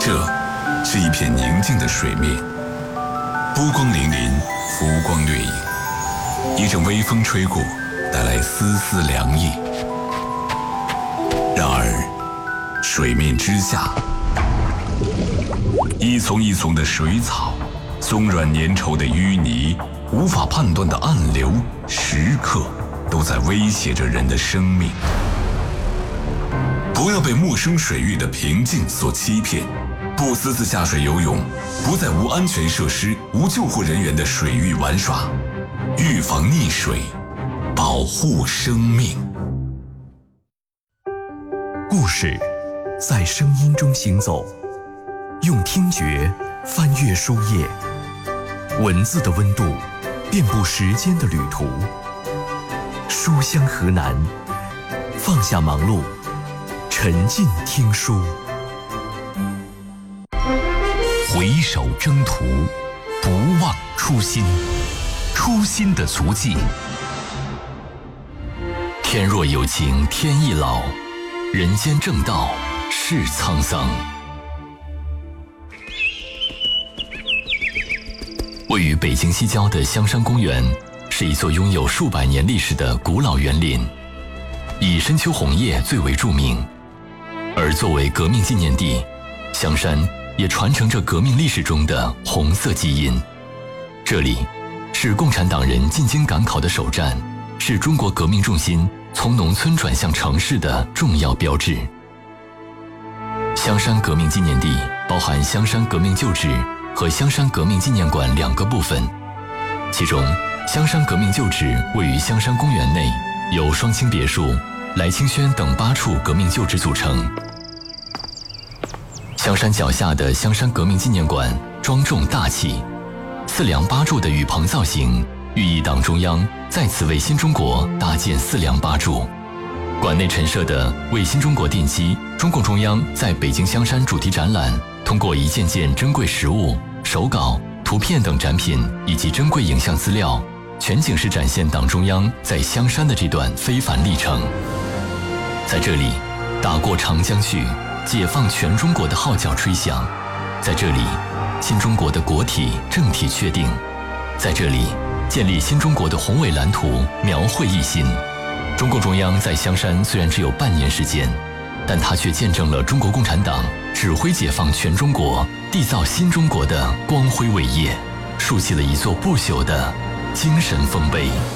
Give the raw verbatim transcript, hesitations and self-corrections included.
这是一片宁静的水面，波光粼粼，浮光掠影。一阵微风吹过，带来丝丝凉意。然而，水面之下，一丛一丛的水草，松软粘稠的淤泥，无法判断的暗流，时刻都在威胁着人的生命。不要被陌生水域的平静所欺骗，不私自下水游泳，不在无安全设施、无救护人员的水域玩耍，预防溺水，保护生命。 故事在声音中行走，用听觉翻阅书页，文字的温度遍布时间的旅途。书香河南，放下忙碌，沉浸听书。回首征途，不忘初心，初心的足迹。天若有情天亦老，人间正道是沧桑。位于北京西郊的香山公园，是一座拥有数百年历史的古老园林，以深秋红叶最为著名。而作为革命纪念地，香山也传承着革命历史中的红色基因。这里是共产党人进京赶考的首站，是中国革命重心从农村转向城市的重要标志。香山革命纪念地包含香山革命旧址和香山革命纪念馆两个部分，其中香山革命旧址位于香山公园内，由双清别墅、来清轩等八处革命旧址组成。香山脚下的香山革命纪念馆庄重大气，四梁八柱的雨棚造型，寓意党中央在此为新中国搭建四梁八柱。馆内陈设的为新中国奠基中共中央在北京香山主题展览，通过一件件珍贵实物、手稿、图片等展品以及珍贵影像资料，全景式展现党中央在香山的这段非凡历程。在这里，打过长江去，解放全中国的号角吹响；在这里，新中国的国体政体确定；在这里，建立新中国的宏伟蓝图描绘一新。中共中央在香山虽然只有半年时间，但它却见证了中国共产党指挥解放全中国、缔造新中国的光辉伟业，竖起了一座不朽的精神丰碑。